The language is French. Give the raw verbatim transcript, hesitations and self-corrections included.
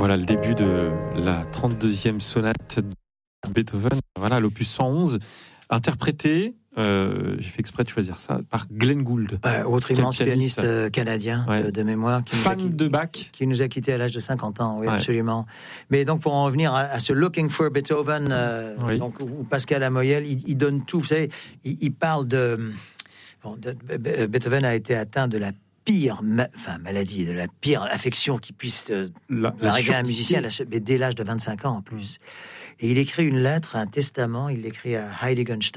Voilà le début de la trente-deuxième sonate de Beethoven, voilà l'opus cent onze, interprété, euh, j'ai fait exprès de choisir ça, par Glenn Gould. Ouais, autre immense pianiste, pianiste euh, canadien ouais. de, de mémoire. Qui Fan nous a, qui, de Bach. Qui nous a quittés à l'âge de cinquante ans, oui, ouais. absolument. Mais donc pour en revenir à, à ce Looking for Beethoven, euh, oui. donc, où Pascal Amoyel, il, il donne tout, vous savez, il, il parle de, bon, de, de... Beethoven a été atteint de la pire ma, enfin, maladie, de la pire affection qui puisse euh, la, la arriver à un musicien dès l'âge de vingt-cinq ans en plus. Mmh. Et il écrit une lettre, un testament, il l'écrit à Heiligenstadt.